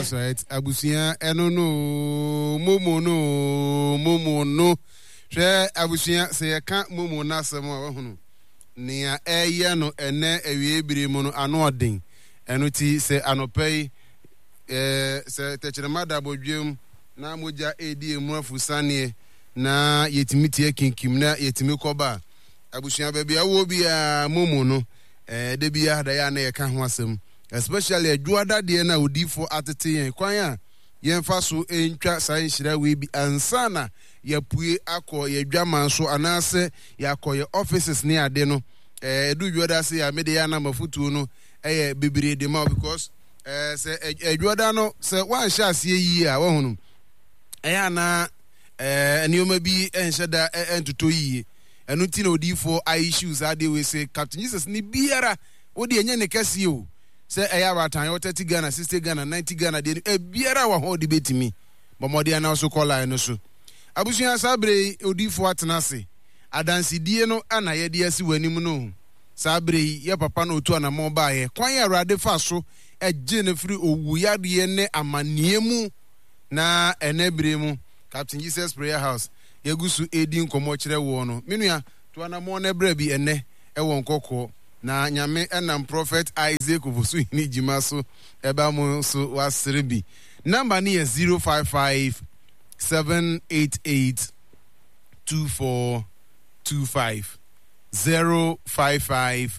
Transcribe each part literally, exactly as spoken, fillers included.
That's right. Abusia eno no momo no momo no. Hwe abusia se ye ka momo na asem a hunu. Nia eye no ene ewie biri mu no ano odin. Eno ti se anopei eh se techiremada bodwem na moja edi emu afusane na yetimi tie kinkim na yetimi koba. Abusia baabi awo bia momo no eh de bia da ya na ye ka ho asem. Especially a juada de na odifo atete yen kwan a yemfa so entwa san hira we bi ansana ya pue akọ ya dwaman so anase ya akọ ya offices ne ade no eh edu juada se ya mede ya na mafutu no eh bibire de ma because eh se juada no se wan sha ase yi a wo hunu eh ana eh enioma bi enhye da entoto yi enu ti na odifo issues ade we say Captain Jesus ni biara wo de enye ne kase o. Say eya ratan yo thirty Ghana, sixty Ghana, ninety Ghana de e biara wa ho de betimi bomode na so call line no so abusuan sabre odifo atenase adansi die no ana ye de asi wanim no sabre ye papa no otu ana mo ba ye kwan ya rade fa so eje ne firi owu yade ne amaniemu na enebre mu Captain Jesus Prayer House yegusu edin komo kire wo no menua to ana mo na bra bi ene e won kokko na nyame enam prophet Isaac ofusu ni jimaso eba mo so wasrebi number ni is zero five five seven eight eight two four two five zero five five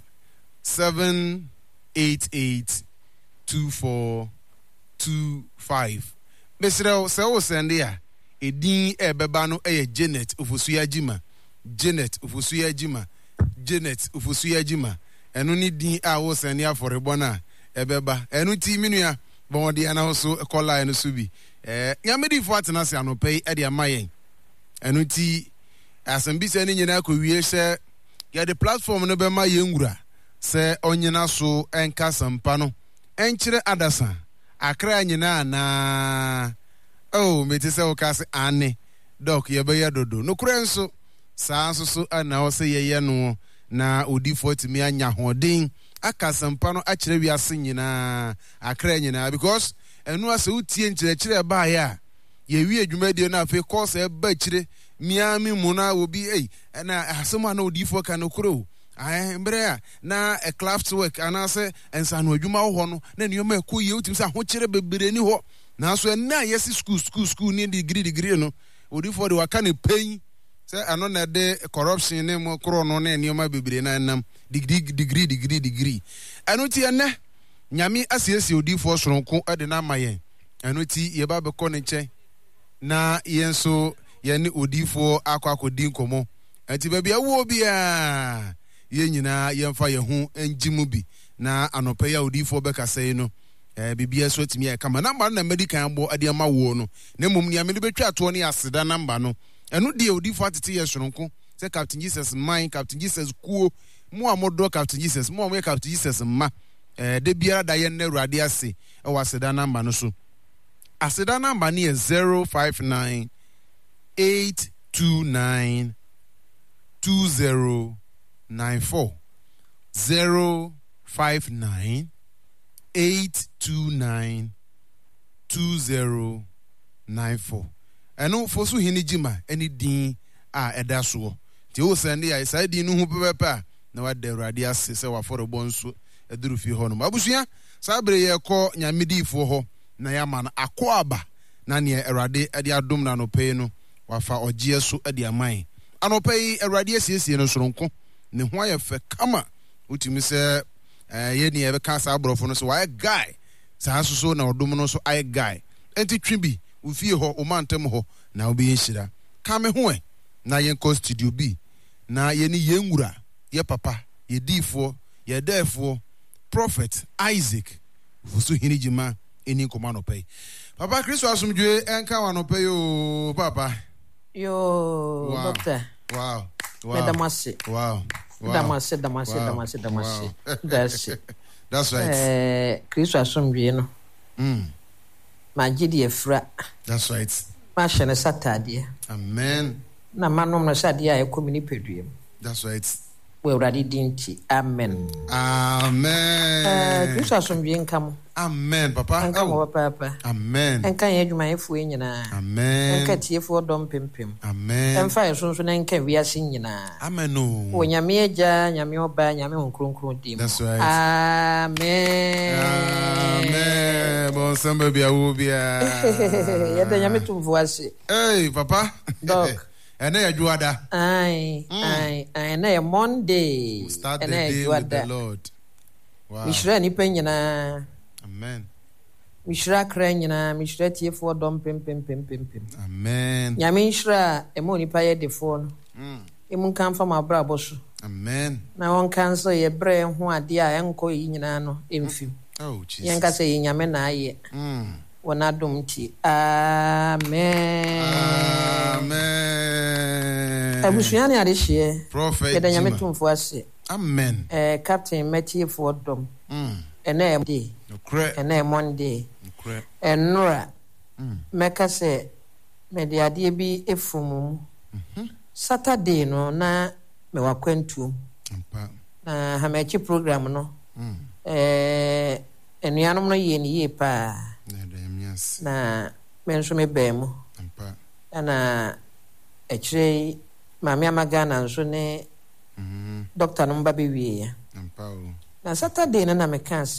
seven eight eight two four two five. Mesrel se wo sende ya edin ebeba no eye Janet ofusu ya jima Janet ofusu ya jima Janet ofusu ya jima enu ni din a wo sende aforebo na ebeba enu ti minua bomode ana so kola enu so bi eh nyamedi fo atena se anopei e de amayen enu ti asambi se ni nyina akowie se ya the platform no be ma yenwura se onyina so enka sampa no enkyere adasa akra nyina na oh meti se wo ka se ane dok ye be ya dodo no kure nso saa nso so ana wo se ye ye no na odifo timi anya hoden aka sampa no akire wi ase nyina akra nyina because enu ase utie nkyere kire ba ya ye wi adwumadi na afi course e ba kire miami muna obi ei na asema na odifo ka no kuro ai mbere na a craft work anase ensano adwuma ho no na nioma ekoye utim sa ho kire bebere ni ho na so na yes school school school ni degree degree no odifo de waka ne pen se ano na de corruption ne mo kro no na nioma bebere na nam degree degree degree degree anu ti ene nyame asiesi odifo soronko ede na mayen anu ti ye ba be ko ne nche na yenso ye ni odifo akwa akodi nkomo enti ba bia wo bia ye nyina yemfa ye hu enjimu bi na anope ya odifo be kasei no eh bibia so timi e kama namba na medical bo ade ama wo no na mum ni amede betwa to ne aseda namba no enu de odifo atete ye soronko se Captain Jesus mine Captain Jesus kuo mu amodo Captain Jesus mu amoye Captain Jesus ma eh de biara da ye na ruade ase e wa aseda namba no so aseda namba ni zero five nine eight two nine two zero nine four zero five nine eight two nine two zero nine four. Eno fosu hini jima eni din a edaso ti o sende ya sai din no hu pepepe na wa de urade ase se wa foro bonso eduru fi ho no abusua sabre ye ko nyamedifo ho na ya ma na akoaba na ne urade ade adom na no pe no wafa ogie so ade aman anopai urade asiesie no soronko ne ho ayefe kama utimi se eh ye ne ebe ka sa abrofo no so why guy sa so na odom no so ay guy enti twibi ufie ho o mantem ho na obi nhira ka me ho e na yen ko studio bi na ye ni yenwura ye papa ye difo ye defo prophet Isaac fusu hinijima eni komano pay papa Kristo asumdwe enka wanope yo papa yo wow. Doctor wow wow Medamasi wow wow damasi damasi wow. damasi damasi wow. that's it. That's right eh Kristo asumdwe no mm magidi efra that's right ma shene satade amen na manom no sade ya ekomi ni peduem that's right wɔ Awurade din nti. Amen. Amen. Kristo asomdwie nka mo. Amen, Papa. Nka mo papa. Amen. Nka yɛn adwumayɛfoɔ nyinaa. Amen. Nka tiefoɔ dɔm pempem. Amen. Ɛmfa yɛ sonso na nka wiase nyinaa. Amen. No. Wɔ Nyame Agya, Nyame Ɔba, Nyame Honhom Kronkron din mu. That's right. Amen. Amen. Bon samba bia wo bia. Yɛda Nyame tumfo ase. Hey, Papa. Doc. Ene ya juada. Ai, ai, ai, na yɛ Monday. We'll start the Ene yɛ day with the juada. Lord. Wow. Mihyira nipa nyinaa. Amen. Mihyira akra nyinaa, mihyira tiefoɔ dɔm pempempempempem. Amen. Nyame nhyira a ɛma nipa yɛ defoɔ no. Mm. Emu nka mfa ma abrabɔ so. Amen. Na wɔnka nso yɛ brɛ ho adeɛ a ɛnkɔ yi nyinaa no ɛmfim. Oh, Jesus. Yɛnka sɛ yɛ Nyame na ayɛ. Mm. Wɔ n'adom nti. Amen. Amen. Abusua ne adehyeɛ. Prophet Yɛda Nyame Jima. tumfo ase. Amen. Eh, Captain Matiefoɔ dɔm. Mm. Ɛnɛ yɛ Monday. Correct. Ɛnɛ yɛ Monday. Correct. Ɛnora. Mm. Mɛka sɛ mɛde adeɛ bi efum mu. Mhm. Saturday no na mɛwɔ akwantuom. Ampa. Na hamachi program no. Mm. Eh, enuanom no yɛ ne yie paa. Na da yamias. Na me nso me bɛn mu. Ampa. Ɛna ɛkyerɛ maame amagana nso ne Mhm. doctor no mba bɛwie ya. Ampa o. Na Saturday no na meka